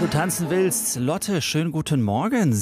du tanzen willst, Lotte, schönen guten Morgen.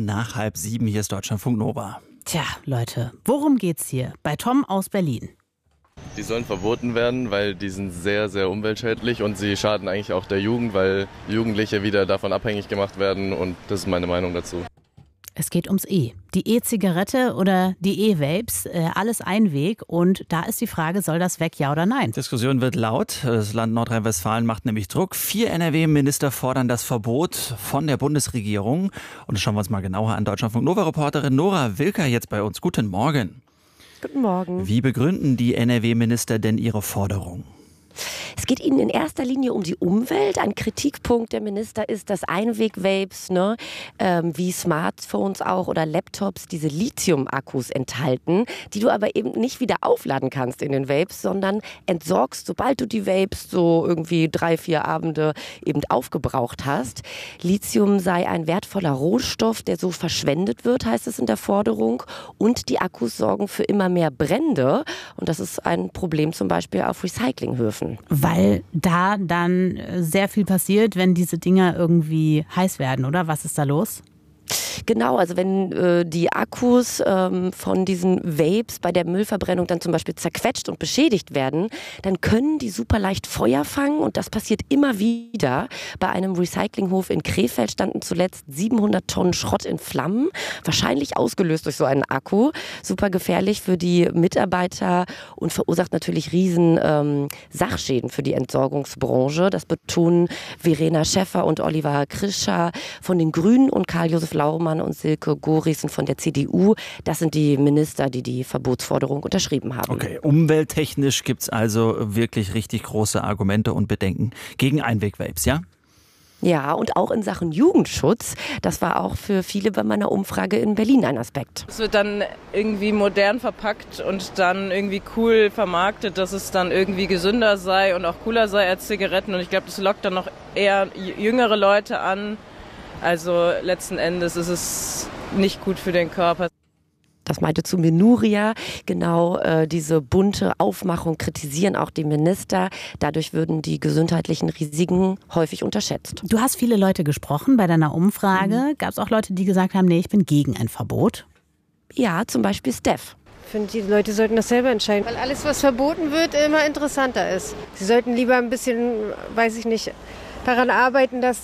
6:07, hier ist Deutschlandfunk Nova. Tja, Leute, worum geht's hier? Bei Tom aus Berlin. Die sollen verboten werden, weil die sind sehr, sehr umweltschädlich und sie schaden eigentlich auch der Jugend, weil Jugendliche wieder davon abhängig gemacht werden und das ist meine Meinung dazu. Es geht ums E. Die E-Zigarette oder die E-Vapes, alles ein Weg. Und da ist die Frage, soll das weg, ja oder nein? Diskussion wird laut. Das Land Nordrhein-Westfalen macht nämlich Druck. 4 NRW-Minister fordern das Verbot von der Bundesregierung. Und das schauen wir uns mal genauer an. Deutschlandfunk Nova-Reporterin Nora Wilker jetzt bei uns. Guten Morgen. Guten Morgen. Wie begründen die NRW-Minister denn ihre Forderung? Es geht Ihnen in erster Linie um die Umwelt. Ein Kritikpunkt der Minister ist, dass Einweg-Vapes, wie Smartphones auch oder Laptops, diese Lithium-Akkus enthalten, die du aber eben nicht wieder aufladen kannst in den Vapes, sondern entsorgst, sobald du die Vapes so irgendwie 3-4 Abende eben aufgebraucht hast. Lithium sei ein wertvoller Rohstoff, der so verschwendet wird, heißt es in der Forderung. Und die Akkus sorgen für immer mehr Brände. Und das ist ein Problem zum Beispiel auf Recyclinghöfen. Weil da dann sehr viel passiert, wenn diese Dinger irgendwie heiß werden, oder? Was ist da los? Genau, also wenn die Akkus von diesen Vapes bei der Müllverbrennung dann zum Beispiel zerquetscht und beschädigt werden, dann können die super leicht Feuer fangen und das passiert immer wieder. Bei einem Recyclinghof in Krefeld standen zuletzt 700 Tonnen Schrott in Flammen, wahrscheinlich ausgelöst durch so einen Akku. Super gefährlich für die Mitarbeiter und verursacht natürlich riesen Sachschäden für die Entsorgungsbranche. Das betonen Verena Schäffer und Oliver Krischer von den Grünen und Karl-Josef Laumann und Silke Gorissen von der CDU. Das sind die Minister, die die Verbotsforderung unterschrieben haben. Okay, umwelttechnisch gibt es also wirklich richtig große Argumente und Bedenken gegen Einweg-Vapes, ja? Ja, und auch in Sachen Jugendschutz. Das war auch für viele bei meiner Umfrage in Berlin ein Aspekt. Es wird dann irgendwie modern verpackt und dann irgendwie cool vermarktet, dass es dann irgendwie gesünder sei und auch cooler sei als Zigaretten. Und ich glaube, das lockt dann noch eher jüngere Leute an. Also letzten Endes ist es nicht gut für den Körper. Das meinte zu mir Nuria. Genau diese bunte Aufmachung kritisieren auch die Minister. Dadurch würden die gesundheitlichen Risiken häufig unterschätzt. Du hast viele Leute gesprochen bei deiner Umfrage. Gab es auch Leute, die gesagt haben, nee, ich bin gegen ein Verbot? Ja, zum Beispiel Steph. Ich finde, die Leute sollten das selber entscheiden, weil alles, was verboten wird, immer interessanter ist. Sie sollten lieber ein bisschen, daran arbeiten, dass